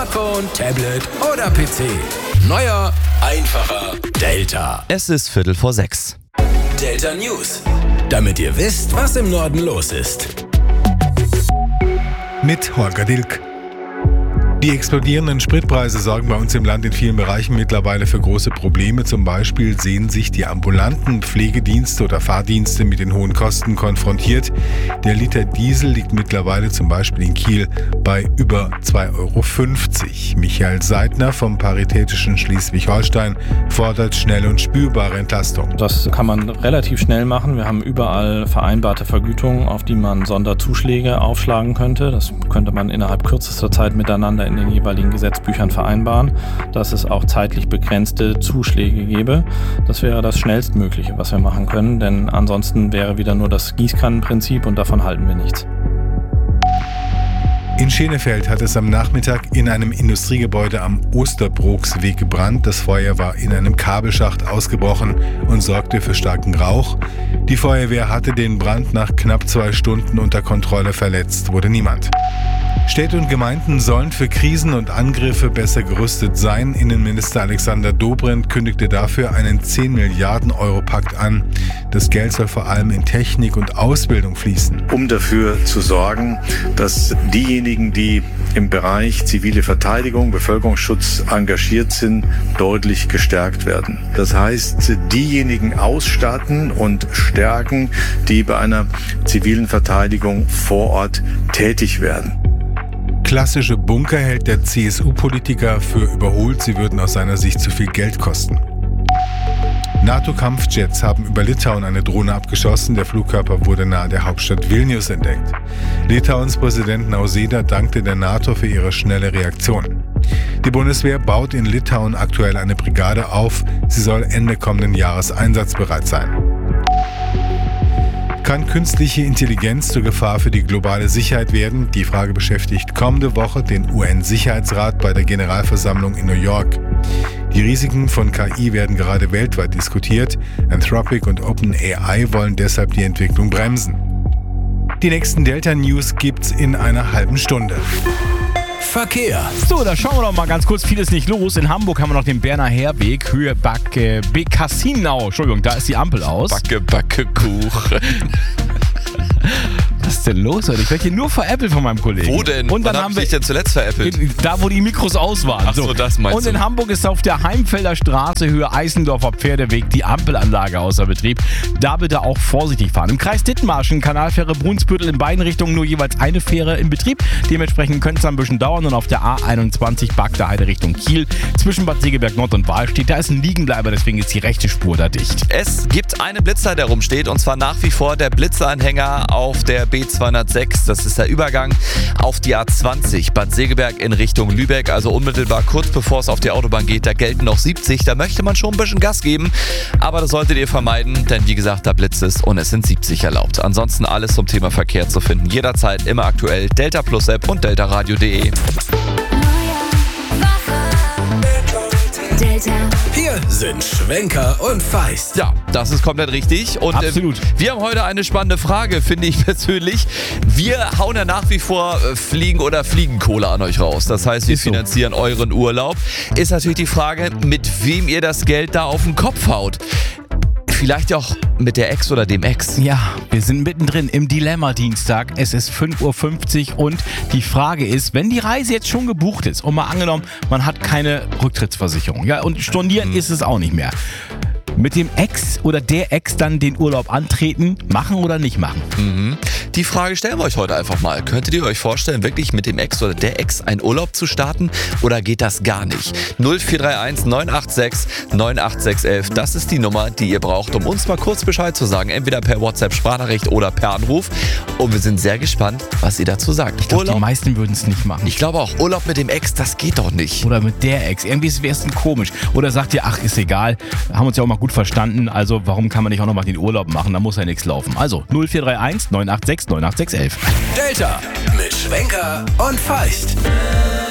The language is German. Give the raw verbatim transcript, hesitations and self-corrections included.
Smartphone, Tablet oder P C. Neuer, einfacher Delta. Es ist Viertel vor sechs. Delta News. Damit ihr wisst, was im Norden los ist. Mit Holger Dilk. Die explodierenden Spritpreise sorgen bei uns im Land in vielen Bereichen mittlerweile für große Probleme. Zum Beispiel sehen sich die ambulanten Pflegedienste oder Fahrdienste mit den hohen Kosten konfrontiert. Der Liter Diesel liegt mittlerweile zum Beispiel in Kiel bei über zwei Euro fünfzig. Michael Seidner vom Paritätischen Schleswig-Holstein fordert schnelle und spürbare Entlastung. Das kann man relativ schnell machen. Wir haben überall vereinbarte Vergütungen, auf die man Sonderzuschläge aufschlagen könnte. Das könnte man innerhalb kürzester Zeit miteinander in den jeweiligen Gesetzbüchern vereinbaren, dass es auch zeitlich begrenzte Zuschläge gäbe. Das wäre das Schnellstmögliche, was wir machen können, denn ansonsten wäre wieder nur das Gießkannenprinzip und davon halten wir nichts. In Schenefeld hat es am Nachmittag in einem Industriegebäude am Osterbroksweg gebrannt. Das Feuer war in einem Kabelschacht ausgebrochen und sorgte für starken Rauch. Die Feuerwehr hatte den Brand nach knapp zwei Stunden unter Kontrolle. Verletzt wurde niemand. Städte und Gemeinden sollen für Krisen und Angriffe besser gerüstet sein. Innenminister Alexander Dobrindt kündigte dafür einen zehn Milliarden Euro Pakt an. Das Geld soll vor allem in Technik und Ausbildung fließen. Um dafür zu sorgen, dass diejenigen, die im Bereich zivile Verteidigung, Bevölkerungsschutz engagiert sind, deutlich gestärkt werden. Das heißt, diejenigen ausstatten und stärken, die bei einer zivilen Verteidigung vor Ort tätig werden. Klassische Bunker hält der C S U-Politiker für überholt. Sie würden aus seiner Sicht zu viel Geld kosten. NATO-Kampfjets haben über Litauen eine Drohne abgeschossen. Der Flugkörper wurde nahe der Hauptstadt Vilnius entdeckt. Litauens Präsident Nausėda dankte der NATO für ihre schnelle Reaktion. Die Bundeswehr baut in Litauen aktuell eine Brigade auf. Sie soll Ende kommenden Jahres einsatzbereit sein. Kann künstliche Intelligenz zur Gefahr für die globale Sicherheit werden? Die Frage beschäftigt kommende Woche den U N-Sicherheitsrat bei der Generalversammlung in New York. Die Risiken von K I werden gerade weltweit diskutiert. Anthropic und OpenAI wollen deshalb die Entwicklung bremsen. Die nächsten Delta-News gibt's in einer halben Stunde. Verkehr. So, da schauen wir doch mal ganz kurz. Viel ist nicht los. In Hamburg haben wir noch den Berner Heerweg, Höhe Backe, Bekassinau. Entschuldigung, da ist die Ampel aus. Backe, Backe, Kuchen. Was ist denn los heute? Ich werde hier nur veräppelt von meinem Kollegen. Wo denn? Und dann Wann haben hab wir ich dich denn zuletzt veräppelt? Da, wo die Mikros aus waren. Ach so, das meinst Und du. in Hamburg ist auf der Heimfelder Straße, Höhe Eisendorfer Pferdeweg, die Ampelanlage außer Betrieb. Da bitte auch vorsichtig fahren. Im Kreis Dithmarschen, Kanalfähre Brunsbüttel in beiden Richtungen nur jeweils eine Fähre in Betrieb. Dementsprechend könnte es ein bisschen dauern. Und auf der A einundzwanzig Bagdaheide Richtung Kiel, zwischen Bad Segeberg Nord und Wahlstedt, da ist ein Liegenbleiber, deswegen ist die rechte Spur da dicht. Es gibt einen Blitzer, der rumsteht, und zwar nach wie vor der Blitzeranhänger auf der B zweihundertsechs. Das ist der Übergang auf die A zwanzig, Bad Segeberg in Richtung Lübeck. Also unmittelbar kurz bevor es auf die Autobahn geht, da gelten noch siebzig. Da möchte man schon ein bisschen Gas geben, aber das solltet ihr vermeiden, denn wie gesagt, da blitzt es und es sind siebzig erlaubt. Ansonsten alles zum Thema Verkehr zu finden. Jederzeit, immer aktuell. Delta Plus App und deltaradio punkt de. Delta. Hier sind Schwenker und Feist. Ja, das ist komplett richtig. Und Absolut. Äh, wir haben heute eine spannende Frage, finde ich persönlich. Wir hauen ja nach wie vor äh, Fliegen- oder Fliegenkohle an euch raus. Das heißt, wir Ist so. finanzieren euren Urlaub. Ist natürlich die Frage, mit wem ihr das Geld da auf den Kopf haut. Vielleicht auch mit der Ex oder dem Ex. Ja, wir sind mittendrin im Dilemma-Dienstag. Es ist fünf Uhr fünfzig und die Frage ist, wenn die Reise jetzt schon gebucht ist und mal angenommen, man hat keine Rücktrittsversicherung, ja, und stornieren mhm. ist es auch nicht mehr. Mit dem Ex oder der Ex dann den Urlaub antreten, machen oder nicht machen? Mhm. Die Frage stellen wir euch heute einfach mal. Könntet ihr euch vorstellen, wirklich mit dem Ex oder der Ex einen Urlaub zu starten oder geht das gar nicht? null vier drei eins neun acht sechs neun acht sechs eins eins, das ist die Nummer, die ihr braucht, um uns mal kurz Bescheid zu sagen. Entweder per WhatsApp-Sprachnachricht oder per Anruf. Und wir sind sehr gespannt, was ihr dazu sagt. Ich glaube, die meisten würden es nicht machen. Ich glaube auch, Urlaub mit dem Ex, das geht doch nicht. Oder mit der Ex. Irgendwie wäre es komisch. Oder sagt ihr, ach, ist egal, haben uns ja auch mal gut verstanden, also warum kann man nicht auch noch mal den Urlaub machen? Da muss ja nichts laufen. Also null vier drei eins neun acht sechs neun acht sechs eins eins. Delta mit Schwenker und Feist.